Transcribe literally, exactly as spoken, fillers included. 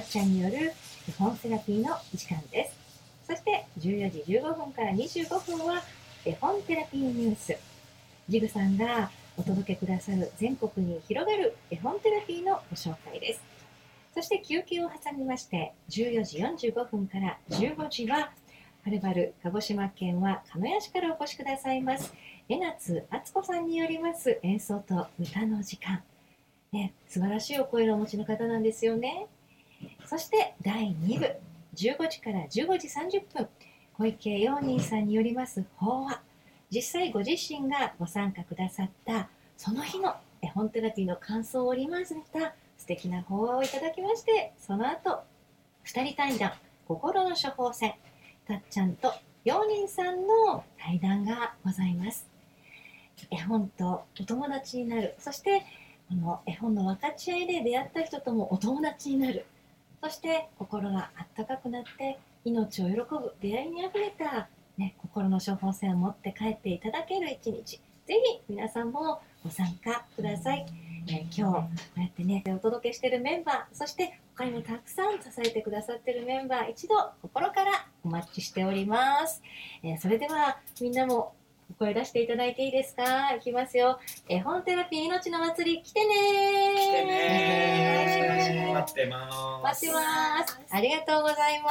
ちゃんによる絵本セラピーの時間です。そしてじゅうよじじゅうごふんからにじゅうごふんは絵本テラピーニュース。ジグさんがお届けくださる全国に広がる絵本テラピーのご紹介です。そして休憩を挟みましてじゅうよじよんじゅうごふんからじゅうごじははるばる鹿児島県は鹿屋市からお越しくださいます江夏敦子さんによります演奏と歌の時間、ね、素晴らしいお声のお持ちの方なんですよね。そしてだいに部じゅうごじからじゅうごじさんじゅっぷん小池陽人さんによります法話。実際ご自身がご参加くださったその日の絵本テラピーの感想を織り交ぜた素敵な法話をいただきまして、その後ふたり対談心の処方箋、たっちゃんと陽人さんの対談がございます。絵本とお友達になる、そしてこの絵本の分かち合いで出会った人ともお友達になる、そして心があったかくなって命を喜ぶ出会いにあふれた、ね、心の処方箋を持って帰っていただける一日、ぜひ皆さんもご参加ください。えー、今日こうやってねお届けしているメンバー、そして他にもたくさん支えてくださっているメンバー、一度心からお待ちしております。えー、それではみんなもお声出していただいていいですか。いきますよ。絵本テラピー命の祭り、来てねー。 来てねー。待ってます。 待ってます。ありがとうございます。